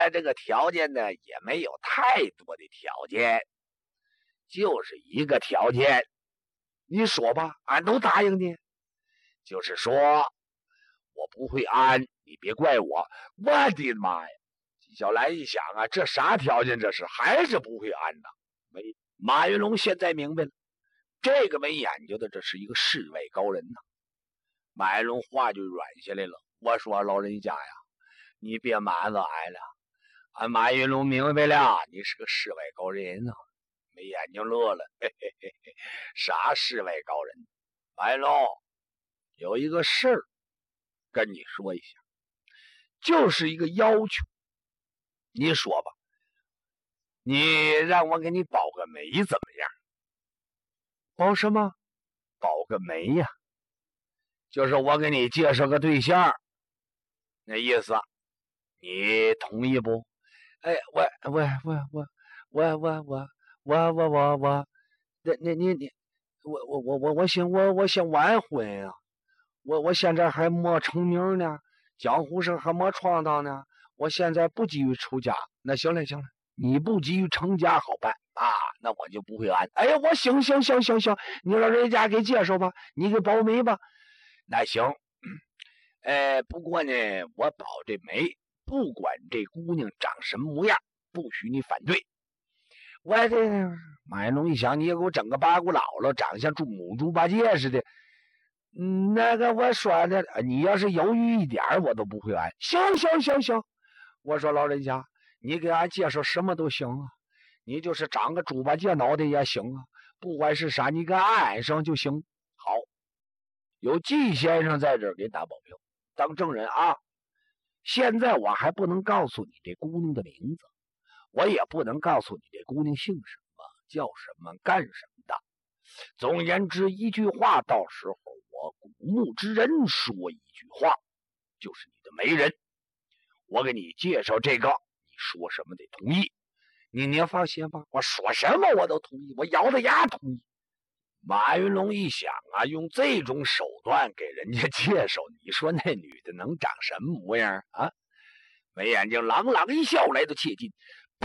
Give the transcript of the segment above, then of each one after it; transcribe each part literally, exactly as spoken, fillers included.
这个条件呢，也没有太多的条件，就是一个条件。你说吧，俺都答应你。就是说，我不会安，你别怪我。我的妈呀！纪晓岚一想啊，这啥条件这是？还是不会安呐？没，马云龙现在明白了，这个没眼睛的，这是一个世外高人呐。马云龙话就软下来了。我说老人家呀，你别瞒着俺了。俺马云龙明白了，你是个世外高人啊。没眼睛乐了，嘿嘿嘿嘿，啥世外高人？马云龙，有一个事儿跟你说一下，就是一个要求。你说吧，你让我给你保个媒怎么样？保什么？保个媒呀、啊，就是我给你介绍个对象，那意思，你同意不？哎，我我我我我我我我我我我，那那你你，我我我我我想我我想晚婚啊，我我现在还没成名呢，江湖上还没闯荡呢，我现在不急于出家。那行了行了，你不急于成家好办啊，那我就不会安。哎呀，我行行行行行，你让人家给介绍吧，你给保媒吧。那行，呃，不过呢，我保这媒。不管这姑娘长什么模样，不许你反对。我这马云龙一想，你也给我整个八股姥姥，长相猪母猪八戒似的。嗯，那个我说的，你要是犹豫一点，我都不会安。行行行行，我说老人家，你给俺介绍什么都行啊，你就是长个猪八戒脑袋也行啊，不管是啥，你给俺安上就行。好，有季先生在这儿给打保票，当证人啊。现在我还不能告诉你这姑娘的名字，我也不能告诉你这姑娘姓什么、叫什么、干什么的。总而言之，一句话，到时候我古墓之人说一句话，就是你的媒人。我给你介绍这个，你说什么得同意。你你放心吧，我说什么我都同意，我咬着牙同意。马云龙一想啊，用这种手段给人家介绍，你说那女的能长什么模样啊？眉眼睛朗朗一笑，来到切近，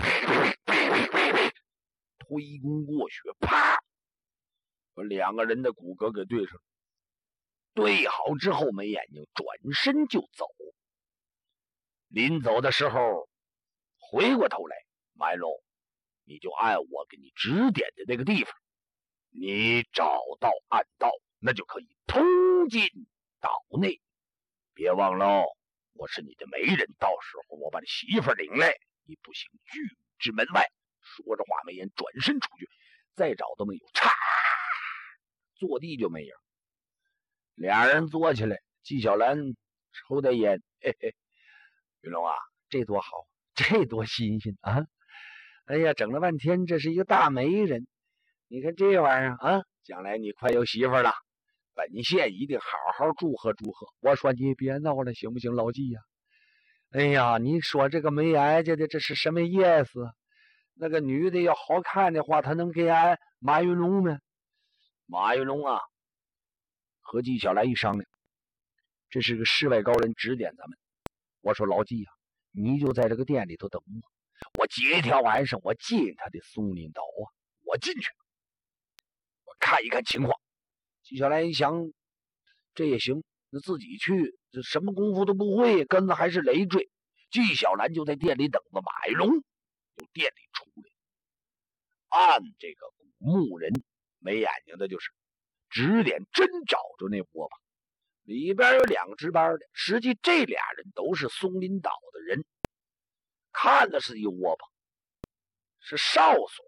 推弓过雪，啪，把两个人的骨骼给对上了。对好之后，眉眼睛转身就走。临走的时候，回过头来，马云龙，你就按我给你指点的那个地方。你找到暗道，那就可以通进岛内。别忘了，我是你的媒人，到时候我把你媳妇领来，你不行拒之门外。说着话，眉眼转身出去，再找都没有，嚓，坐地就没影。俩人坐起来，纪晓岚抽袋烟，嘿嘿，云龙啊，这多好，这多新鲜啊！哎呀，整了半天，这是一个大媒人。你看这玩意儿啊，将来你快有媳妇了，本县一定好好祝贺祝贺。我说你别闹了，行不行，老纪呀、啊？哎呀，你说这个没挨家的这是什么意思？那个女的要好看的话，她能给俺马云龙吗？马云龙啊，和纪晓岚一商量，这是个世外高人指点咱们。我说老纪呀、啊，你就在这个店里头等我，我今天晚上我进他的松林岛啊，我进去。看一看情况。纪晓岚一想，这也行，那自己去，这什么功夫都不会，跟着还是累赘。纪晓岚就在店里等着马云龙由店里出来，按这个古墓人没眼睛的，就是指点真找着那窝吧。里边有两个值班的，实际这俩人都是松林岛的人，看的是一窝吧，是哨所。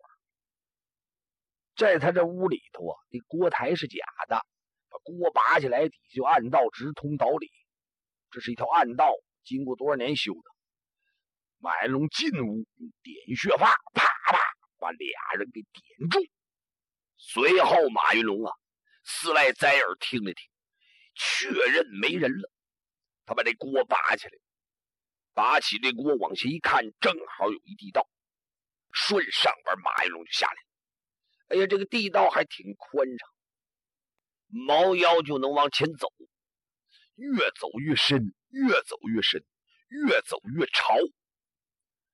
在他这屋里头啊，那锅台是假的，把锅拔起来，底下就暗道直通岛里。这是一条暗道，经过多少年修的。马云龙进屋，用点穴法，啪啪把俩人给点住。随后马云龙啊，四外在耳听了听，确认没人了。他把这锅拔起来，拔起这锅往下一看，正好有一地道，顺上边马云龙就下来了。哎呀，这个地道还挺宽敞，猫腰就能往前走，越走越深，越走越深，越走越潮。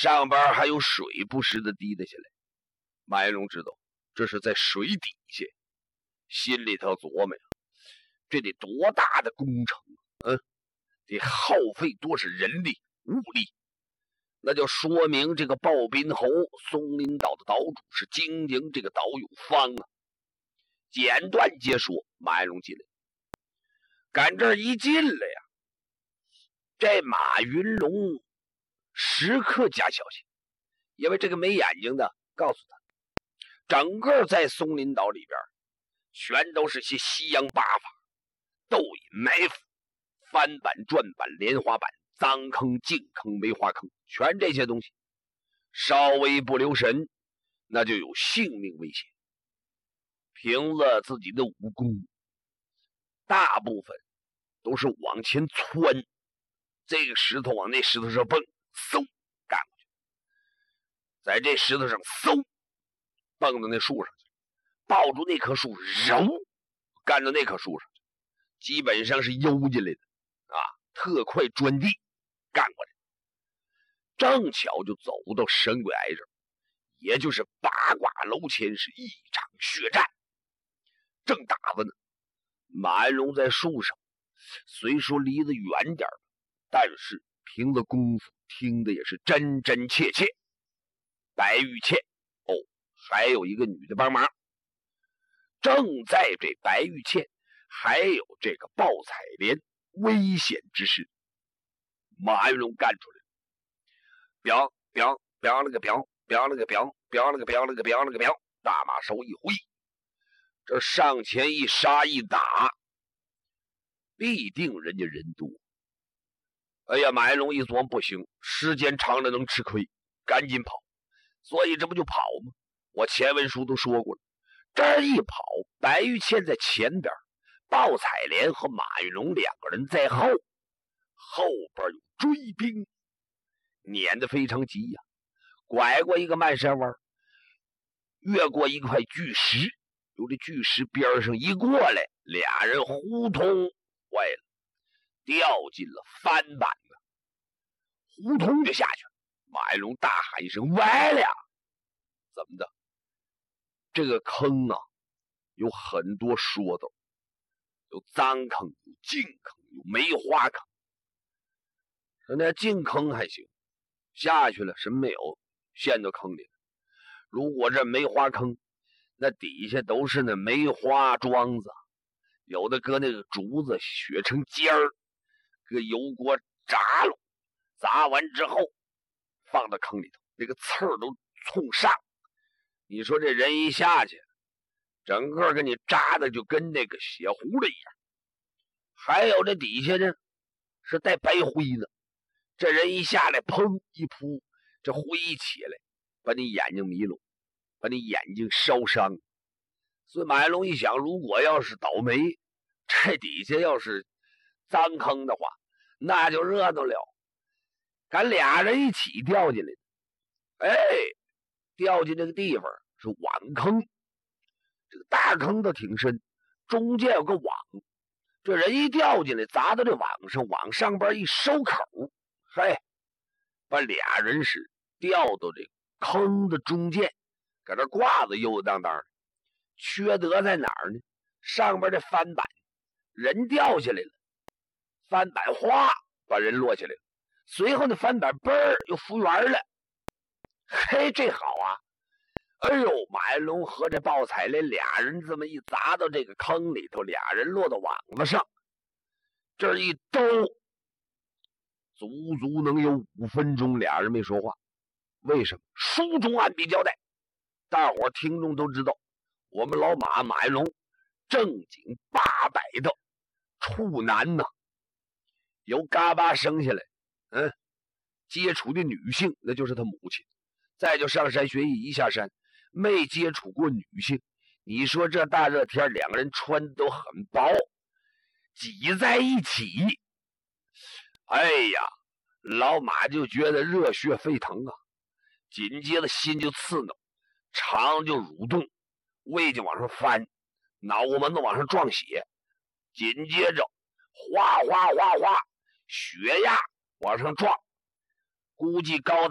上边还有水不时的滴了下来。马云龙知道这是在水底下，心里头琢磨呀，这得多大的工程啊！嗯，得耗费多少人力物力，那就说明这个鲍宾侯松林岛的岛主是经营这个岛有方啊。简短截说，马云龙进来，赶这儿一进来呀，这马云龙时刻加小心，因为这个没眼睛的告诉他，整个在松林岛里边全都是些西洋八法、斗隐埋伏、翻板、转板、莲花板、脏坑、净坑、梅花坑，全这些东西，稍微不留神，那就有性命危险。凭着自己的武功，大部分都是往前窜，这个石头往那石头上蹦，嗖干过去，在这石头上嗖蹦到那树上去，抱住那棵树，揉干到那棵树上去，基本上是悠进来的啊，特快钻地干过来，正巧就走到神鬼崖这儿，也就是八卦楼前是一场血战，正打着呢。马云龙在树上，虽说离得远点，但是凭着功夫听的也是真真切切。白玉倩哦，还有一个女的帮忙。正在这白玉倩还有这个鲍彩莲危险之时，马云龙干出来了，表表表了个表，表了个表，表了个表了个表了个表，大马手一挥，这上前一杀一打，必定人家人多。哎呀，马云龙一琢磨，不行，时间长了能吃亏，赶紧跑。所以这不就跑吗？我前文书都说过了，这一跑，白玉倩在前边，鲍彩莲和马云龙两个人在后，后边有追兵，撵得非常急呀、啊。拐过一个漫山弯，越过一块巨石，由这巨石边上一过来，俩人呼通坏了，掉进了翻板了，呼通就下去了。马云龙大喊一声：“歪了！”怎么的？这个坑啊，有很多说道，有脏坑，有净坑，有梅花坑。说那净坑还行，下去了什么没有，陷到坑里了。如果这梅花坑，那底下都是那梅花桩子，有的搁那个竹子削成尖儿，搁油锅炸了，炸完之后放到坑里头，那个刺儿都冲上。你说这人一下去，整个给你扎的就跟那个血葫芦一样。还有这底下呢是带白灰的，这人一下来砰一扑，这灰一起来把你眼睛迷了，把你眼睛烧伤。所以马云龙一想，如果要是倒霉，这底下要是脏坑的话，那就热闹了。赶俩人一起掉进来，哎，掉进这个地方是网坑，这个大坑都挺深，中间有个网，这人一掉进来砸到这网上，网上边一收口，嘿，把俩人是掉到这坑的中间，搁这挂着悠悠当当的。缺德在哪儿呢？上边这翻板人掉下来了，翻板哗把人落下来了，随后那翻板嘣儿又复原了。嘿，这好啊！哎呦，马云龙和这鲍彩莲俩人这么一砸到这个坑里头，俩人落到网子上，这一兜，足足能有五分钟，俩人没说话。为什么？书中暗笔交代，大伙听众都知道，我们老马马云龙正经八百的处男呢，由嘎巴生下来，嗯，接触的女性那就是他母亲，再就上山学艺，一下山没接触过女性。你说这大热天，两个人穿的都很薄，挤在一起，哎呀，老马就觉得热血沸腾啊，紧接着心就刺挠，肠就蠕动，胃就往上翻，脑门子往上撞血，紧接着哗哗哗哗，血压往上撞，估计高